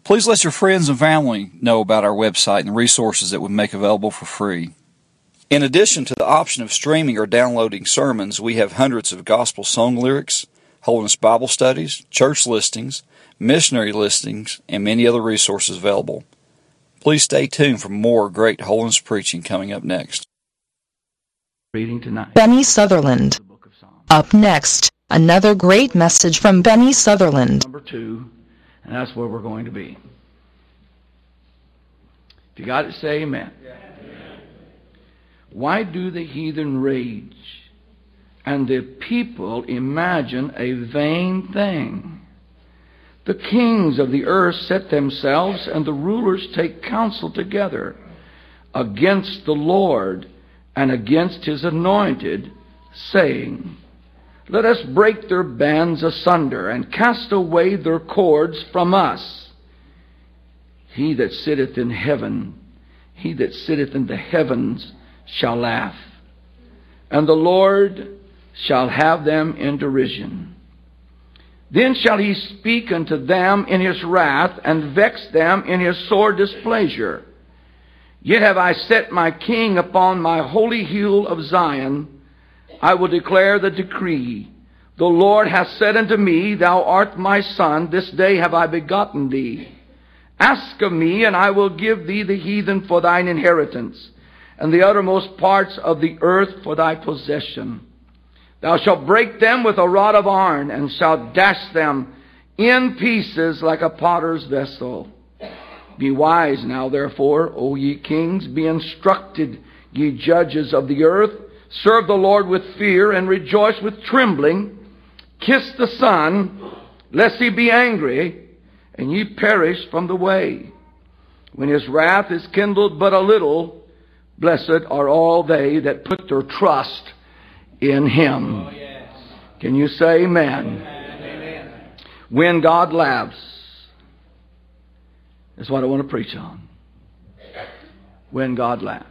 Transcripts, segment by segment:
Please let your friends and family know about our website and the resources that we make available for free. In addition to the option of streaming or downloading sermons, we have hundreds of gospel song lyrics, Holiness Bible studies, church listings, missionary listings, and many other resources available. Please stay tuned for more great holiness preaching coming up next. Reading tonight. Benny Sutherland. Up next, another great message from Benny Sutherland. Number 2, and that's where we're going to be. If you got it, say amen. Why do the heathen rage, and the people imagine a vain thing? The kings of the earth set themselves, and the rulers take counsel together against the Lord and against his anointed, saying, Let us break their bands asunder, and cast away their cords from us. He that sitteth in heaven, he that sitteth in the heavens, shall laugh, and the Lord shall have them in derision. Then shall he speak unto them in his wrath, and vex them in his sore displeasure. Yet have I set my king upon my holy hill of Zion. I will declare the decree. The Lord hath said unto me, Thou art my son, this day have I begotten thee. Ask of me, and I will give thee the heathen for thine inheritance, and the uttermost parts of the earth for thy possession. Thou shalt break them with a rod of iron, and shalt dash them in pieces like a potter's vessel. Be wise now, therefore, O ye kings, be instructed, ye judges of the earth. Serve the Lord with fear, and rejoice with trembling. Kiss the Son, lest he be angry, and ye perish from the way. When his wrath is kindled but a little, blessed are all they that put their trust in him. Can you say amen? Amen. When God laughs. That's what I want to preach on. When God laughs.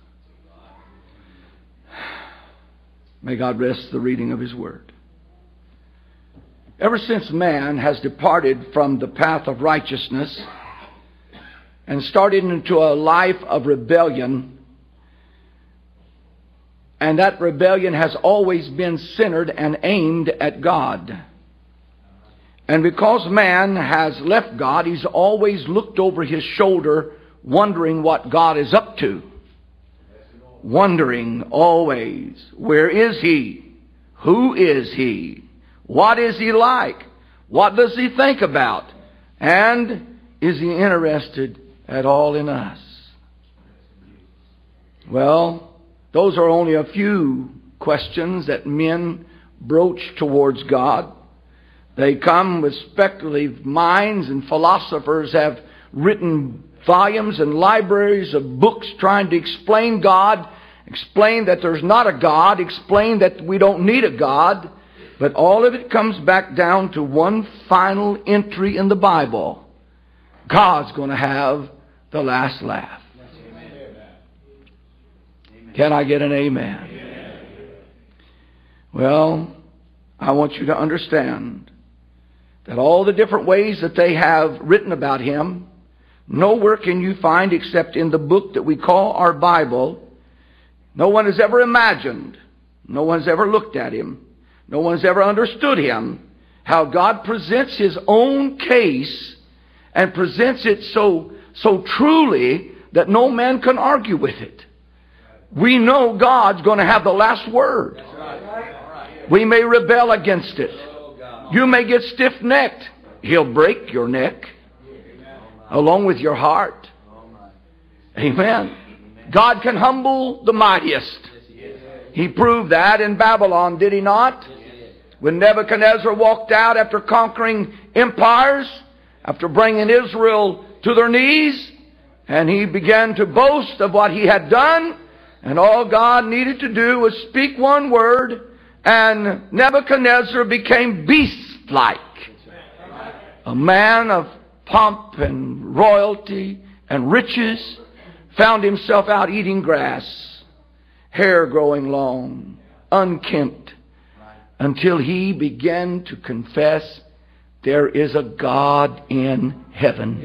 May God rest the reading of his word. Ever since man has departed from the path of righteousness and started into a life of rebellion, and that rebellion has always been centered and aimed at God. And because man has left God, he's always looked over his shoulder, wondering what God is up to. Wondering always, where is he? Who is he? What is he like? What does he think about? And is he interested at all in us? Well, those are only a few questions that men broach towards God. They come with speculative minds, and philosophers have written volumes and libraries of books trying to explain God, explain that there's not a God, explain that we don't need a God. But all of it comes back down to one final entry in the Bible. God's going to have the last laugh. Can I get an amen? Amen? Well, I want you to understand that all the different ways that they have written about him, nowhere can you find except in the book that we call our Bible. No one has ever imagined, no one's ever looked at him, no one's ever understood him, how God presents his own case and presents it so truly that no man can argue with it. We know God's going to have the last word. We may rebel against it. You may get stiff-necked. He'll break your neck along with your heart. Amen. God can humble the mightiest. He proved that in Babylon, did he not? When Nebuchadnezzar walked out after conquering empires, after bringing Israel to their knees, and he began to boast of what he had done, and all God needed to do was speak one word, and Nebuchadnezzar became beast-like. A man of pomp and royalty and riches found himself out eating grass, hair growing long, unkempt, until he began to confess there is a God in heaven.